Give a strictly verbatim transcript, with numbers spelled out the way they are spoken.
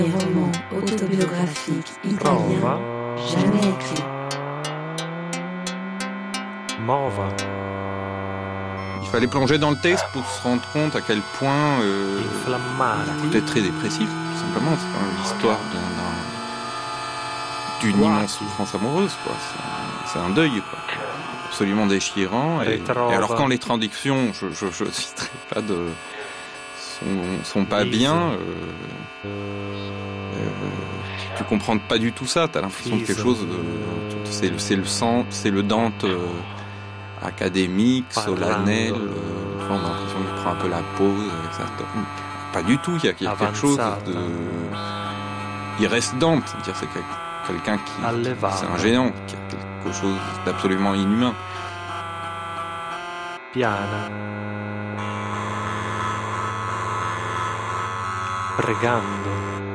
roman autobiographique italien jamais écrit. Mova. Il fallait plonger dans le texte pour se rendre compte à quel point euh, il était très dépressif, tout simplement. C'est quand même l'histoire d'un, d'un, d'une immense souffrance amoureuse, quoi. C'est un, c'est un deuil, quoi. Absolument déchirant. Et, et alors quand les traductions, je, je, je citerai pas de, sont, sont pas bien, euh, euh, tu comprends pas du tout ça. T'as l'impression de quelque chose de, c'est, c'est le sang, c'est le Dante euh, académique, solennel. Euh, on a l'impression qu'il prend un peu la pause avec ça. Pas du tout. Il y a, il y a quelque chose de, il reste Dante. C'est-à-dire c'est quelqu'un qui, c'est un géant, qui a quelque chose d'absolument inhumain. Piana, pregando,